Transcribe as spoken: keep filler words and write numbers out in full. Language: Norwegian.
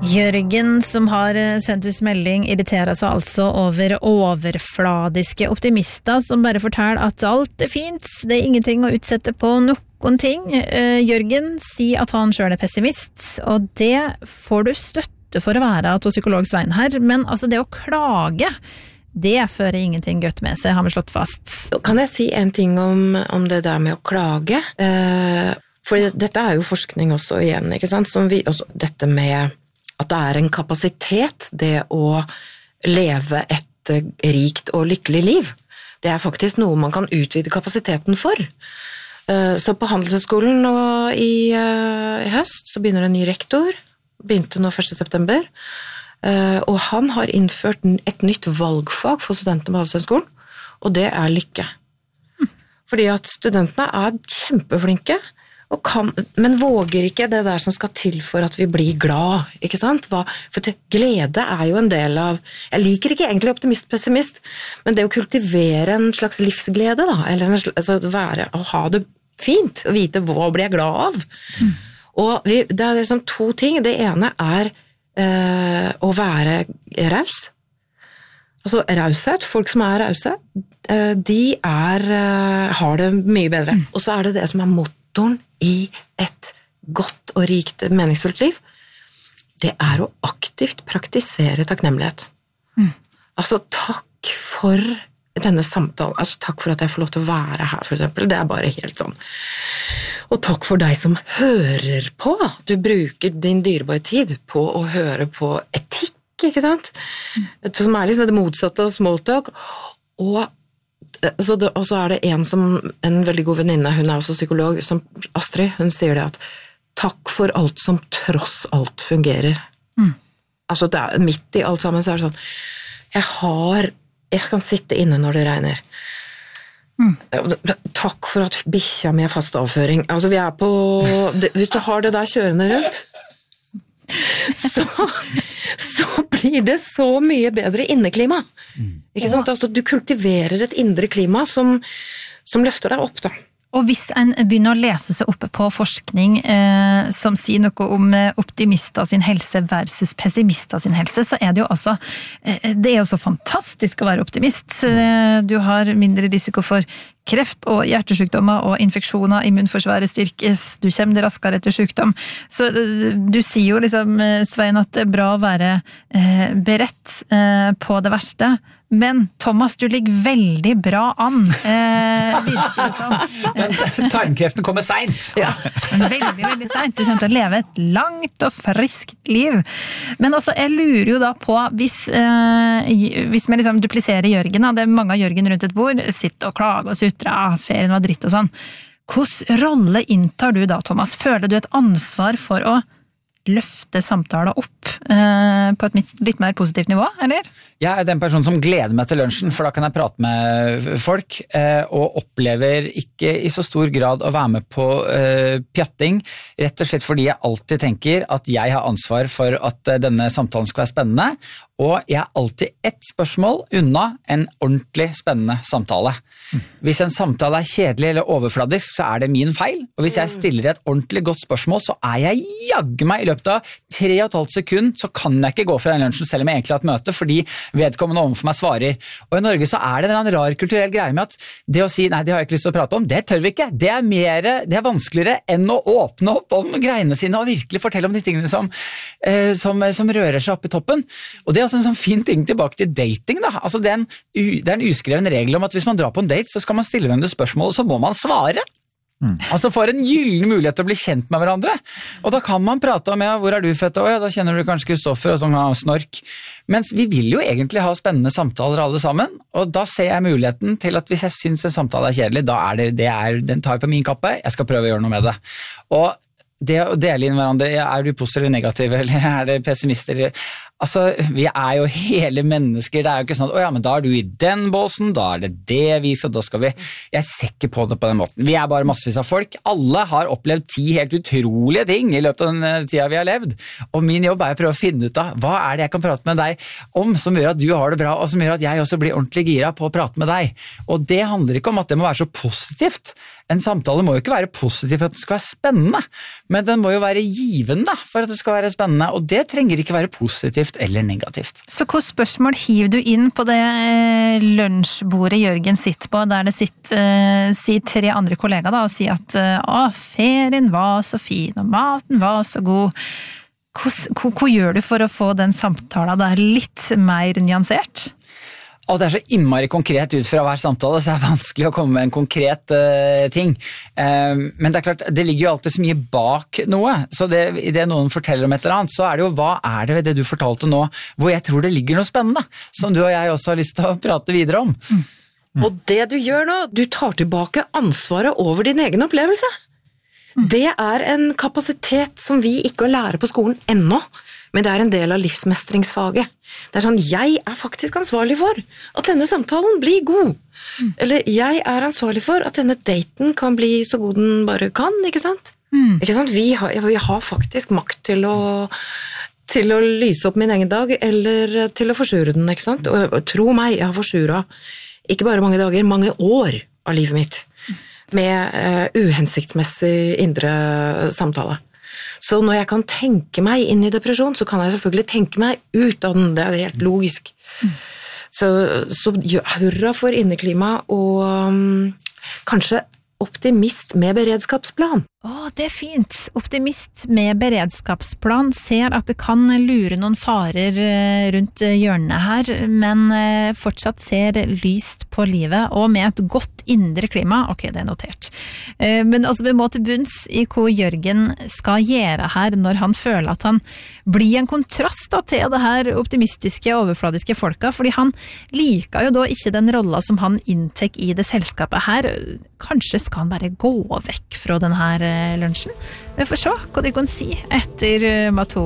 Jørgen, som har sendt ut melding, irriterer seg altså over overfladiske optimister som bare forteller at alt er fint, det er ingenting å utsette på noen ting. Jørgen sier at han selv er pessimist, og det får du støtte for å være til psykolog Svein her, men altså det å klage, det fører ingenting godt med seg, har vi slått fast. Kan jeg si en ting om, om det der med å klage? Eh, for dette er jo forskning også igjen, ikke sant? Som vi, også, dette med at det er en kapasitet, det å leve et rikt og lykkelig liv. Det er faktisk noe man kan utvide kapasiteten for. Så på Handelshøyskolen i høst så begynner en ny rektor, begynte nå første september, og han har innført et nytt valgfag for studentene på Handelshøyskolen, og det er lykke. Fordi at studentene er kjempeflinke, og kan, men våger ikke det der som skal til for at vi blir glad, ikke sant? Hva, for glede er jo en del av, jeg liker ikke egentlig optimist-pessimist, men det å kultivere en slags livsglede da, eller en slags, altså være, å ha det fint, og vite hva blir jeg glad av. Mm. Og vi, det er liksom to ting, det ene er eh, å være raus, altså raushet, folk som er rause, eh, de er, eh, har det mye bedre, mm. og så er det det som er motoren i et godt og rikt meningsfullt liv, det er å aktivt praktisere takknemlighet. Mm. Altså, takk for denne samtalen, altså takk for at jeg får lov til å være her, for eksempel, det er bare helt sånn. Og takk for deg som hører på, du bruker din dyrebare tid på å høre på etikk, ikke sant? Mm. Som er liksom det motsatte av small talk, og Så det, og så er det en som, en veldig god venninne, hun er også psykolog, som Astrid, hun sier det at takk for alt som tross alt fungerer. Mm. Altså det er, midt i alt sammen så er det sånn, jeg har, jeg kan sitte inne når det regner. Mm. Takk for at bikkja mi er fast avføring. Altså vi er på, det, hvis du har det der kjørende rundt, så, så blir det så mye bedre inneklima. Mm. Ikke sant? Altså, du kultiverer et indre klima som, som løfter deg opp da. Og hvis en begynner å lese seg oppe på forskning eh, som sier noe om optimister sin helse versus pessimister sin helse, så er det jo også, eh, det er jo så fantastisk å være optimist. Eh, du har mindre risiko for kreft og hjertesykdommer og infeksjoner, immunforsvaret styrkes, du kommer raskere etter sykdom. Så eh, du sier jo liksom, Svein, at det er bra å være eh, beredt eh, på det verste, men Thomas, du ligger veldig bra an, eh, virker det som. Men tarmkreften kommer sent. Ja, veldig, veldig sent. Du kommer til å leve et langt og friskt liv. Men også, jeg lurer jo da på, hvis, eh, hvis vi liksom dupliserer Jørgen, det er mange av Jørgen rundt et bord, sitter og klager og sutrer, ah, ferien var dritt og sånn. Hvordan rolle inntar du da, Thomas? Føler du et ansvar for å løfte samtalen opp eh, på et litt mer positivt nivå, eller? Jeg er den personen som gleder meg til lunsjen, for da kan jeg prate med folk, eh, og opplever ikke i så stor grad å være med på eh, pjatting, rett og slett fordi jeg alltid tenker at jeg har ansvar for at eh, denne samtalen skal være spennende, og jeg er alltid ett spørsmål unna en ordentlig spennende samtale. Mm. Hvis en samtale er kjedelig eller overfladisk, så er det min feil, og hvis jeg stiller et ordentlig godt spørsmål, så er jeg jaggu meg i løpet av tre og et halvt sekund, så kan jeg ikke gå fra den lunsjen selv om jeg egentlig har et møte, fordi vedkommende overfor meg svarer. Og i Norge så er det en rar kulturell greie med at det å si, nei, det har jeg ikke lyst til å prate om, det tør vi ikke. Det er mer, det er vanskeligere enn å åpne opp om greiene sine og virkelig fortelle om de tingene som, eh, som, som rører seg opp i toppen. Og det er også en sånn fin ting tilbake til dating da. Altså det er en, det er en uskreven regel om at hvis man drar på en date, så skal man stille hverandre spørsmål, og så må man svare. Mm. Altså for en gyllen mulighet til å bli kjent med hverandre. Og da kan man prate om, ja, hvor er du født? Og ja, da kjenner du kanskje Kristoffer og sånn snork. Mens vi vil jo egentlig ha spennende samtaler alle sammen, og da ser jeg muligheten til at hvis jeg synes en samtale er kjedelig, da er det, det er, den tar jeg på min kappe, jeg skal prøve å gjøre noe med det. Og det å dele inn hverandre, er du positiv eller negativ, eller er det pessimister? Altså, vi er jo hele mennesker, det er jo ikke sånn at, å ja, men da er du i den båsen, da er det det vi skal, da skal vi, jeg ser ikke på det på den måten. Vi er bare massevis av folk, alle har opplevd ti helt utrolige ting i løpet av den tida vi har levd, og min jobb er å prøve å finne ut av, hva er det jeg kan prate med deg om, som gjør at du har det bra, og som gjør at jeg også blir ordentlig gira på å prate med deg. Og det handler ikke om at det må være så positivt, en samtale må jo ikke være positiv for at det skal være spennende, men den må jo være givende for at det skal være spennende, og det trenger ikke være positivt eller negativt. Så hvilke spørsmål hiver du inn på det eh, lunsjbordet Jørgen sitter på, der det sitter eh, si tre andre kollegaer da, og sier at eh, å, ferien var så fin, og maten var så god. Hva, hva gjør du for å få den samtalen der litt mer nyansert? Og det er så innmari konkret ut fra hver samtale, så det er vanskelig å komme med en konkret uh, ting. Uh, men det er klart, det ligger jo alltid så mye bak noe, så det, i det noen forteller om et eller annet, så er det jo, hva er det ved det du fortalte nå, hvor jeg tror det ligger noe spennende, som du og jeg også har lyst til å prate videre om. Mm. Mm. Og det du gjør nå, du tar tilbake ansvaret over din egen opplevelse. Det er en kapasitet som vi ikke lærer på skolen ennå, men det er en del av livsmestringsfaget. Det er sånn, jeg er faktisk ansvarlig for at denne samtalen blir god. Mm. Eller jeg er ansvarlig for at denne daten kan bli så god den bare kan, ikke sant? Mm. Ikke sant? Vi har, vi har faktisk makt til å, til å lyse opp min egen dag, eller til å forsure den, ikke sant? Og, og tro meg, jeg har forsuret ikke bare mange dager, mange år av livet mitt. Med uh, uhensiktsmessig indre samtale. Så når jeg kan tenke meg inn i depresjon, så kan jeg selvfølgelig tenke meg ut av den, det er helt logisk. Mm. Så, så ja, hurra for inneklima, og um, kanskje optimist med beredskapsplan. Å, det er fint. Optimist med beredskapsplan ser at det kan lure noen farer rundt hjørnet her, men fortsatt ser lyst på livet, og med et godt indre klima. Ok, det er notert. Men altså, vi må til bunns i hva Jørgen skal gjøre her når han føler at han blir en kontrast da, til det her optimistiske, overfladiske folka, fordi han liker jo da ikke den rolla som han inntek i det selskapet her. Kanskje skal han bare gå vekk fra den her lunsjen. Vi får se hva de kan si etter Mato.